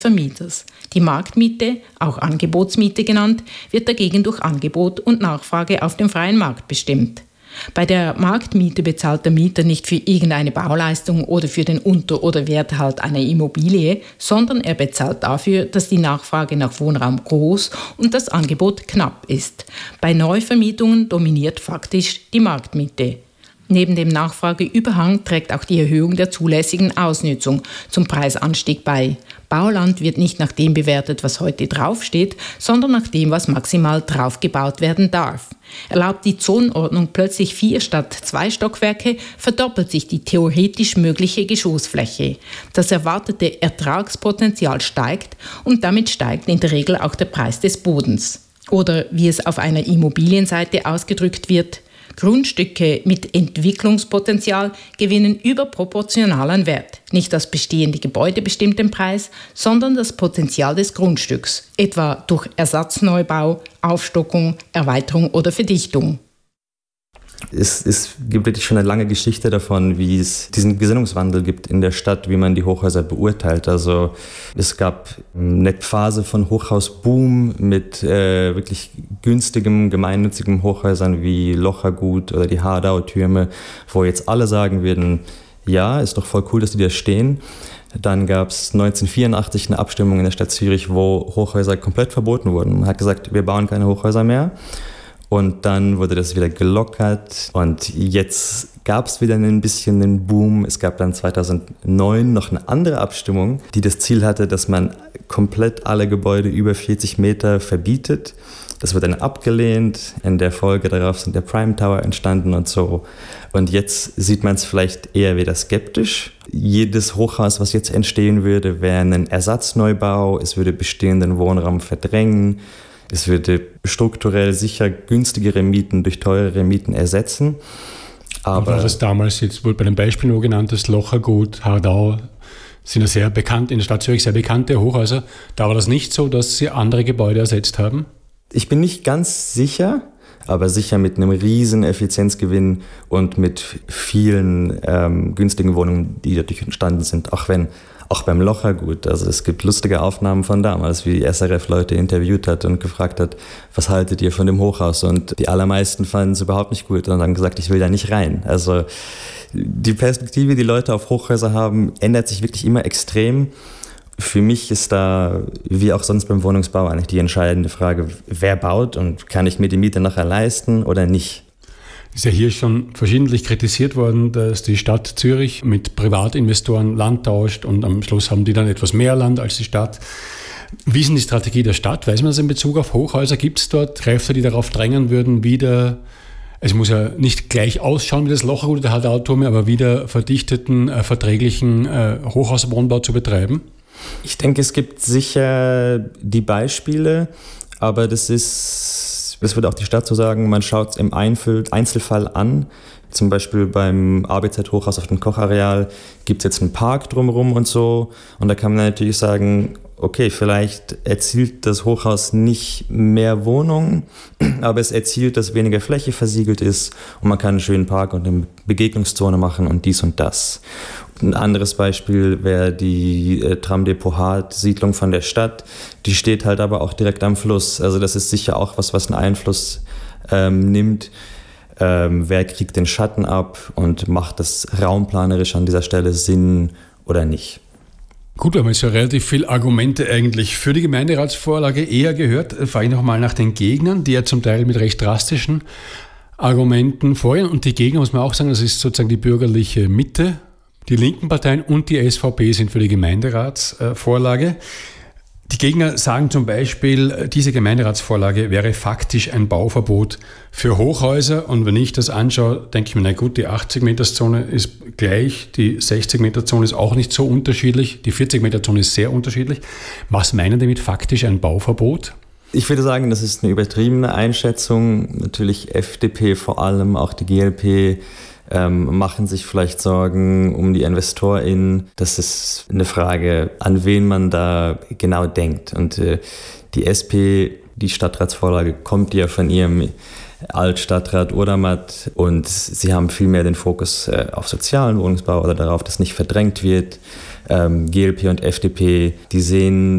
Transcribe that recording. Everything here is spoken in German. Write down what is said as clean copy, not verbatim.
Vermieters. Die Marktmiete, auch Angebotsmiete genannt, wird dagegen durch Angebot und Nachfrage auf dem freien Markt bestimmt. Bei der Marktmiete bezahlt der Mieter nicht für irgendeine Bauleistung oder für den Unter- oder Werterhalt einer Immobilie, sondern er bezahlt dafür, dass die Nachfrage nach Wohnraum groß und das Angebot knapp ist. Bei Neuvermietungen dominiert faktisch die Marktmiete. Neben dem Nachfrageüberhang trägt auch die Erhöhung der zulässigen Ausnutzung zum Preisanstieg bei. Bauland wird nicht nach dem bewertet, was heute draufsteht, sondern nach dem, was maximal draufgebaut werden darf. Erlaubt die Zonenordnung plötzlich 4 statt 2 Stockwerke, verdoppelt sich die theoretisch mögliche Geschossfläche. Das erwartete Ertragspotenzial steigt und damit steigt in der Regel auch der Preis des Bodens. Oder wie es auf einer Immobilienseite ausgedrückt wird: Grundstücke mit Entwicklungspotenzial gewinnen überproportional an Wert. Nicht das bestehende Gebäude bestimmt den Preis, sondern das Potenzial des Grundstücks, etwa durch Ersatzneubau, Aufstockung, Erweiterung oder Verdichtung. Es gibt wirklich schon eine lange Geschichte davon, wie es diesen Gesinnungswandel gibt in der Stadt, wie man die Hochhäuser beurteilt. Also es gab eine Phase von Hochhausboom mit wirklich günstigem, gemeinnützigem Hochhäusern wie Lochergut oder die Hardau-Türme, wo jetzt alle sagen würden, ja, ist doch voll cool, dass die da stehen. Dann gab es 1984 eine Abstimmung in der Stadt Zürich, wo Hochhäuser komplett verboten wurden. Man hat gesagt, wir bauen keine Hochhäuser mehr. Und dann wurde das wieder gelockert und jetzt gab es wieder ein bisschen einen Boom. Es gab dann 2009 noch eine andere Abstimmung, die das Ziel hatte, dass man komplett alle Gebäude über 40 Meter verbietet. Das wurde dann abgelehnt. In der Folge darauf sind der Prime Tower entstanden und so. Und jetzt sieht man es vielleicht eher wieder skeptisch. Jedes Hochhaus, was jetzt entstehen würde, wäre ein Ersatzneubau. Es würde bestehenden Wohnraum verdrängen. Es würde strukturell sicher günstigere Mieten durch teurere Mieten ersetzen. Aber das damals jetzt wohl bei dem Beispiel nur genannt ist, Lochergut, Hardau, sind ja sehr bekannt, in der Stadt Zürich sehr bekannte Hochhäuser. Da war das nicht so, dass sie andere Gebäude ersetzt haben? Ich bin nicht ganz sicher, aber sicher mit einem riesen Effizienzgewinn und mit vielen günstigen Wohnungen, die dadurch entstanden sind, auch beim Lochergut. Also es gibt lustige Aufnahmen von damals, wie die SRF Leute interviewt hat und gefragt hat, was haltet ihr von dem Hochhaus? Und die allermeisten fanden es überhaupt nicht gut und haben gesagt, ich will da nicht rein. Also die Perspektive, die Leute auf Hochhäuser haben, ändert sich wirklich immer extrem. Für mich ist da, wie auch sonst beim Wohnungsbau, eigentlich die entscheidende Frage, wer baut und kann ich mir die Miete nachher leisten oder nicht? Ist ja hier schon verschiedentlich kritisiert worden, dass die Stadt Zürich mit Privatinvestoren Land tauscht und am Schluss haben die dann etwas mehr Land als die Stadt. Wie ist denn die Strategie der Stadt? Weiß man das in Bezug auf Hochhäuser? Gibt es dort Kräfte, die darauf drängen würden, wieder, es muss ja nicht gleich ausschauen wie das Lochergut oder der Hardau-Turme, aber wieder verdichteten, verträglichen Hochhauswohnbau zu betreiben? Ich denke, es gibt sicher die Beispiele, aber das würde auch die Stadt so sagen, man schaut es im Einzelfall an. Zum Beispiel beim ABZ-Hochhaus auf dem Kochareal gibt es jetzt einen Park drumherum und so. Und da kann man natürlich sagen, okay, vielleicht erzielt das Hochhaus nicht mehr Wohnungen, aber es erzielt, dass weniger Fläche versiegelt ist und man kann einen schönen Park und eine Begegnungszone machen und dies und das. Ein anderes Beispiel wäre die Tramdepot Hart-Siedlung von der Stadt. Die steht halt aber auch direkt am Fluss. Also das ist sicher auch was einen Einfluss nimmt. Wer kriegt den Schatten ab und macht das raumplanerisch an dieser Stelle Sinn oder nicht? Gut, wir haben jetzt ja relativ viele Argumente eigentlich für die Gemeinderatsvorlage eher gehört. Frage ich nochmal nach den Gegnern, die ja zum Teil mit recht drastischen Argumenten vorgehen. Und die Gegner, muss man auch sagen, das ist sozusagen die bürgerliche Mitte. Die linken Parteien und die SVP sind für die Gemeinderatsvorlage. Die Gegner sagen zum Beispiel, diese Gemeinderatsvorlage wäre faktisch ein Bauverbot für Hochhäuser. Und wenn ich das anschaue, denke ich mir, na gut, die 80-Meter-Zone ist gleich, die 60-Meter-Zone ist auch nicht so unterschiedlich, die 40-Meter-Zone ist sehr unterschiedlich. Was meinen die mit faktisch ein Bauverbot? Ich würde sagen, das ist eine übertriebene Einschätzung. Natürlich FDP vor allem, auch die GLP machen sich vielleicht Sorgen um die InvestorInnen. Das ist eine Frage, an wen man da genau denkt. Und die SP, die Stadtratsvorlage, kommt ja von ihrem Altstadtrat Odermatt und sie haben viel mehr den Fokus auf sozialen Wohnungsbau oder darauf, dass nicht verdrängt wird. GLP und FDP, die sehen